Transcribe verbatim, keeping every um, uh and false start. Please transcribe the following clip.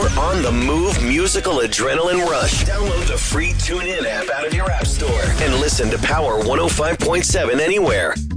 on the move musical adrenaline rush. Download the free TuneIn app out of your app store and listen to Power one oh five point seven anywhere.